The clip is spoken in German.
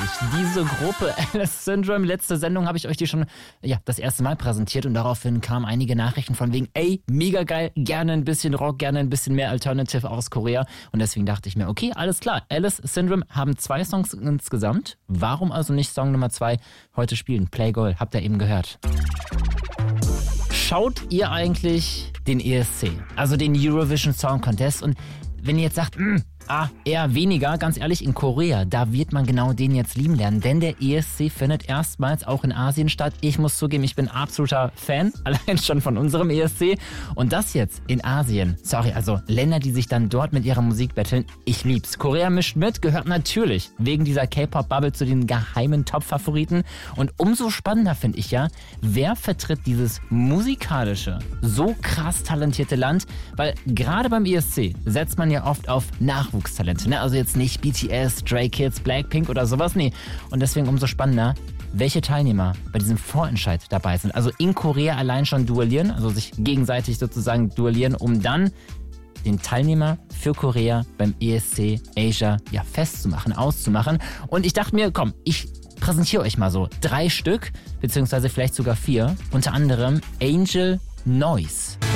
diese Gruppe Alice Syndrome. Letzte Sendung habe ich euch die schon das erste Mal präsentiert und daraufhin kamen einige Nachrichten von wegen, ey, mega geil, gerne ein bisschen Rock, gerne ein bisschen mehr Alternative aus Korea. Und deswegen dachte ich mir, okay, alles klar, Alice Syndrome haben 2 Songs insgesamt. Warum also nicht Song Nummer 2 heute spielen? Play Goal, habt ihr eben gehört. Schaut ihr eigentlich den ESC, also den Eurovision Song Contest? Und wenn ihr jetzt sagt, eher weniger, ganz ehrlich, in Korea, da wird man genau den jetzt lieben lernen, denn der ESC findet erstmals auch in Asien statt. Ich muss zugeben, ich bin absoluter Fan, allein schon von unserem ESC. Und das jetzt in Asien, also Länder, die sich dann dort mit ihrer Musik betteln, ich lieb's. Korea mischt mit, gehört natürlich wegen dieser K-Pop-Bubble zu den geheimen Top-Favoriten. Und umso spannender finde ich ja, wer vertritt dieses musikalische, so krass talentierte Land, weil gerade beim ESC setzt man ja oft auf Nachwuchstalente, ne? Also jetzt nicht BTS, Stray Kids, Blackpink oder sowas, nee. Und deswegen umso spannender, welche Teilnehmer bei diesem Vorentscheid dabei sind. Also in Korea allein schon duellieren, also sich gegenseitig sozusagen duellieren, um dann den Teilnehmer für Korea beim ESC Asia festzumachen, auszumachen. Und ich dachte mir, komm, ich präsentiere euch mal so 3 Stück, beziehungsweise vielleicht sogar 4, unter anderem Angel Noise.